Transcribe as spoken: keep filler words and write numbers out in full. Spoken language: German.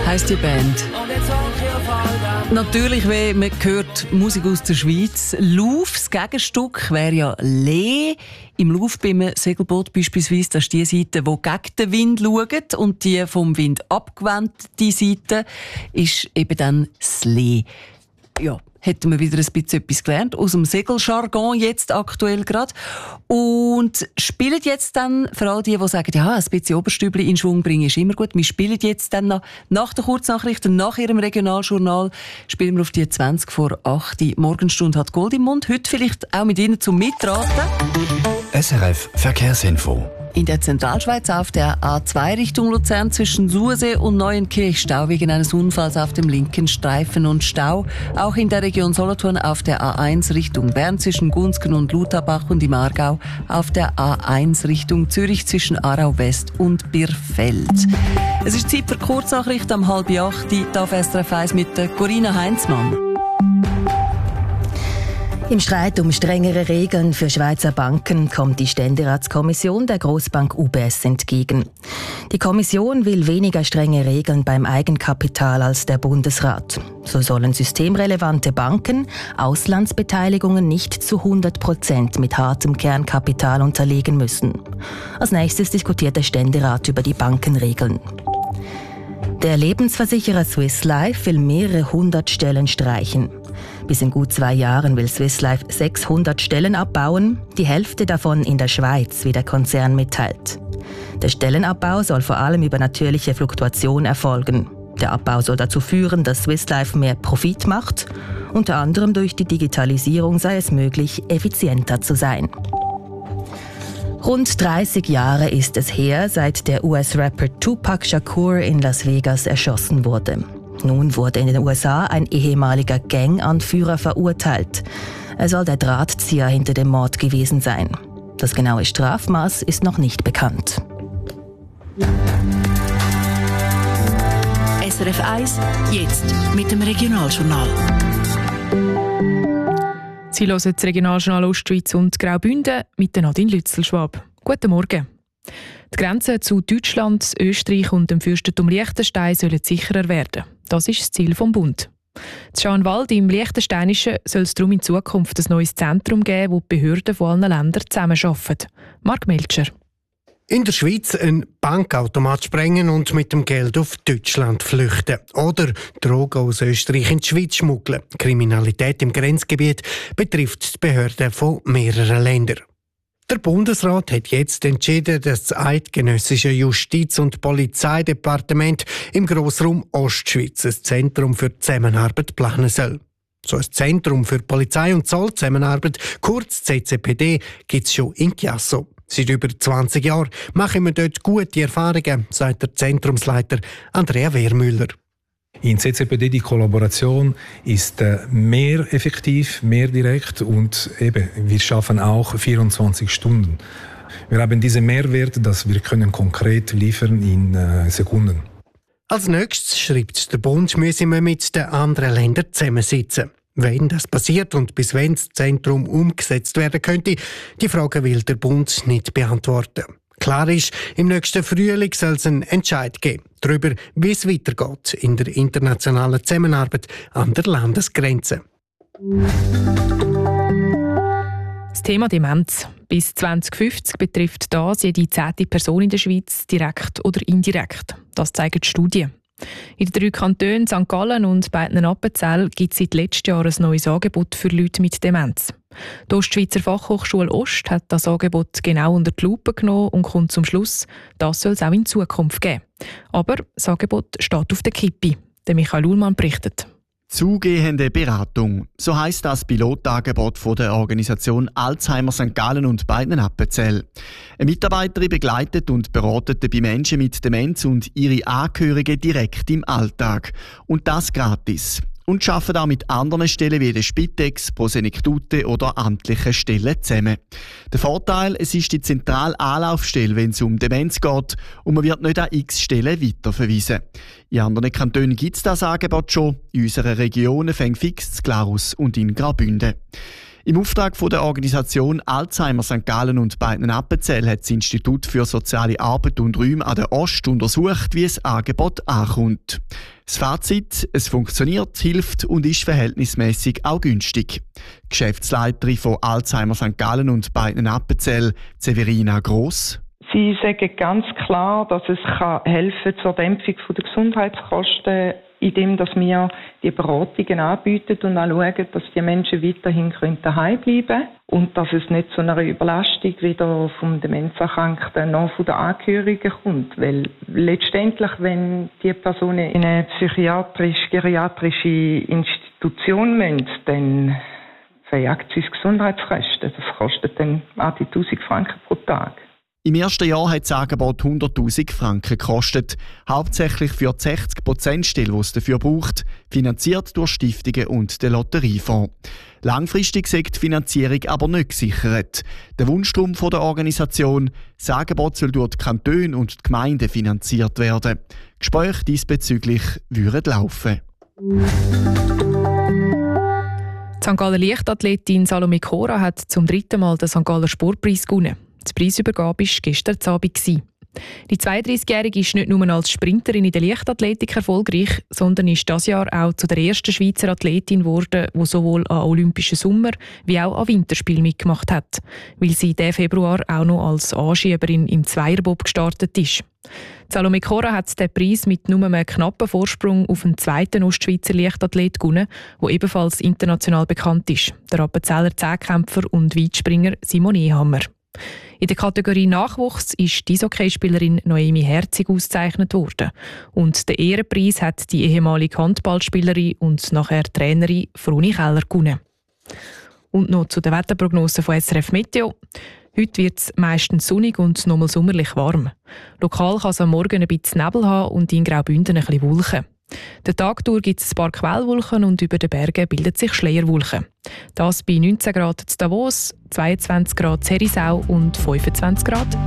heisst die Band. Natürlich, wenn man hört Musik aus der Schweiz. Lauf, das Gegenstück wäre ja Lee. Im Lauf beim Segelboot beispielsweise, das ist die Seite, die gegen den Wind schaut, und die vom Wind abgewendete Seite ist eben dann das Lee. Ja, hätten wir wieder ein bisschen etwas gelernt aus dem Segeljargon jetzt aktuell gerade. Und spielen jetzt dann, für all die, die sagen, ja, ein bisschen Oberstübli in Schwung bringen ist immer gut, wir spielen jetzt dann nach, nach der Kurznachrichten, nach ihrem Regionaljournal, spielen wir auf die zwanzig vor acht. Die Morgenstunde hat Gold im Mund. Heute vielleicht auch mit Ihnen zum Mitraten. S R F Verkehrsinfo. In der Zentralschweiz auf der A zwei Richtung Luzern zwischen Sursee und Neuenkirch Stau wegen eines Unfalls auf dem linken Streifen und Stau. Auch in der Region Solothurn auf der A eins Richtung Bern zwischen Gunzgen und Lutherbach und im Aargau auf der A eins Richtung Zürich zwischen Aarau West und Birfeld. Es ist Zeit für Kurznachricht am halb acht. Die darf S R F eins mit der Corinna Heinzmann. Im Streit um strengere Regeln für Schweizer Banken kommt die Ständeratskommission der Grossbank U B S entgegen. Die Kommission will weniger strenge Regeln beim Eigenkapital als der Bundesrat. So sollen systemrelevante Banken Auslandsbeteiligungen nicht zu hundert Prozent mit hartem Kernkapital unterlegen müssen. Als nächstes diskutiert der Ständerat über die Bankenregeln. Der Lebensversicherer Swiss Life will mehrere hundert Stellen streichen. Bis in gut zwei Jahren will Swiss Life sechshundert Stellen abbauen, die Hälfte davon in der Schweiz, wie der Konzern mitteilt. Der Stellenabbau soll vor allem über natürliche Fluktuation erfolgen. Der Abbau soll dazu führen, dass Swiss Life mehr Profit macht. Unter anderem durch die Digitalisierung sei es möglich, effizienter zu sein. Rund dreißig Jahre ist es her, seit der U S-Rapper Tupac Shakur in Las Vegas erschossen wurde. Nun wurde in den U S A ein ehemaliger Gang-Anführer verurteilt. Er soll der Drahtzieher hinter dem Mord gewesen sein. Das genaue Strafmaß ist noch nicht bekannt. S R F eins, jetzt mit dem Regionaljournal. Sie hören das Regionaljournal Ostschweiz und Graubünden mit Nadine Lützelschwab. Guten Morgen. Die Grenzen zu Deutschland, Österreich und dem Fürstentum Liechtenstein sollen sicherer werden. Das ist das Ziel des Bundes. In Schaanwald im Liechtensteinischen soll es darum in Zukunft ein neues Zentrum geben, wo die Behörden von allen Ländern zusammenarbeiten. Marc Melcher. In der Schweiz einen Bankautomat sprengen und mit dem Geld auf Deutschland flüchten. Oder Drogen aus Österreich in die Schweiz schmuggeln. Kriminalität im Grenzgebiet betrifft die Behörden von mehreren Ländern. Der Bundesrat hat jetzt entschieden, dass das eidgenössische Justiz- und Polizeidepartement im Grossraum Ostschweiz ein Zentrum für Zusammenarbeit planen soll. So ein Zentrum für Polizei- und Zollzusammenarbeit, kurz C C P D, gibt es schon in Chiasso. Seit über zwanzig Jahren machen wir dort gute Erfahrungen, sagt der Zentrumsleiter Andrea Wehrmüller. In C C P D die Kollaboration ist äh, mehr effektiv, mehr direkt und eben, wir schaffen auch vierundzwanzig Stunden. Wir haben diesen Mehrwert, dass wir können konkret liefern in äh, Sekunden. Als nächstes, schreibt der Bund, müssen wir mit den anderen Ländern zusammensitzen. Wenn das passiert und bis wann das Zentrum umgesetzt werden könnte, die Frage will der Bund nicht beantworten. Klar ist, im nächsten Frühling soll es einen Entscheid geben darüber, wie es weitergeht in der internationalen Zusammenarbeit an der Landesgrenze. Das Thema Demenz. Bis zwanzig fünfzig betrifft das jede zehnte Person in der Schweiz direkt oder indirekt. Das zeigen die Studien. In den drei Kantonen Sankt Gallen und Beitnen-Appenzell gibt es seit letztem Jahr ein neues Angebot für Leute mit Demenz. Die Ostschweizer Fachhochschule Ost hat das Angebot genau unter die Lupe genommen und kommt zum Schluss, das soll es auch in Zukunft geben. Aber das Angebot steht auf der Kippe. Der Michael Uhlmann berichtet. Zugehende Beratung. So heisst das Pilotangebot von der Organisation Alzheimer Sankt Gallen und Beitnen-Appenzell. Eine Mitarbeiterin begleitet und beratet bei Menschen mit Demenz und ihre Angehörigen direkt im Alltag. Und das gratis. Und arbeiten auch mit anderen Stellen wie der Spitex, Prosenektute oder amtlichen Stellen zusammen. Der Vorteil, es ist die zentrale Anlaufstelle, wenn es um Demenz geht und man wird nicht an x Stellen weiterverwiesen. In anderen Kantonen gibt es das Angebot schon, in unseren Regionen fängt fix in Glarus und in Graubünden. Im Auftrag von der Organisation Alzheimer Sankt Gallen und Beitnen-Appenzell hat das Institut für soziale Arbeit und Räume an der Ost untersucht, wie das Angebot ankommt. Das Fazit: Es funktioniert, hilft und ist verhältnismäßig auch günstig. Geschäftsleiterin von Alzheimer Sankt Gallen und Beitnen-Appenzell, Severina Gross. Sie sagen ganz klar, dass es kann helfen zur Dämpfung der Gesundheitskosten, indem dass wir die Beratungen anbieten und auch schauen, dass die Menschen weiterhin daheim bleiben können und dass es nicht zu einer Überlastung wieder vom Demenzerkrankten noch von den Angehörigen kommt. Weil letztendlich, wenn die Personen in eine psychiatrisch-geriatrische Institution müssen, dann verjagt sie das Gesundheitskosten. Das kostet dann achtzigtausend Franken pro Tag. Im ersten Jahr hat das Angebot hunderttausend Franken gekostet, hauptsächlich für die sechzig Prozent Stelle, die es dafür braucht, finanziert durch Stiftungen und den Lotteriefonds. Langfristig sei die Finanzierung aber nicht gesichert. Der Wunschtraum der Organisation: das Angebot soll durch die Kantone und die Gemeinden finanziert werden. Gespräche diesbezüglich würden laufen. Die Sankt Galler Leichtathletin Salome Cora hat zum dritten Mal den Sankt Galler Sportpreis gewonnen. Die Preisübergabe war gestern Abend. Die zweiunddreißigjährige ist nicht nur als Sprinterin in der Leichtathletik erfolgreich, sondern ist dieses Jahr auch zu der ersten Schweizer Athletin geworden, die sowohl an Olympischen Sommer- wie auch an Winterspielen mitgemacht hat, weil sie diesen Februar auch noch als Anschieberin im Zweierbob gestartet ist. Salome Cora hat den Preis mit nur einem knappen Vorsprung auf einen zweiten Ostschweizer Leichtathlet gewonnen, der ebenfalls international bekannt ist, der Appenzeller Zehnkämpfer und Weitspringer Simon Ehammer. In der Kategorie Nachwuchs ist die Eishockeyspielerin Noemi Herzig ausgezeichnet worden. Und den Ehrenpreis hat die ehemalige Handballspielerin und nachher Trainerin Froni Keller gewonnen. Und noch zu den Wetterprognosen von S R F Meteo. Heute wird es meistens sonnig und nochmal sommerlich warm. Lokal kann es am Morgen ein bisschen Nebel haben und in Graubünden ein bisschen Wolken. Den Tag durch gibt es ein paar Quellwolken und über den Bergen bildet sich Schleierwolken. Das bei neunzehn Grad in Davos, zweiundzwanzig Grad in Herisau und fünfundzwanzig Grad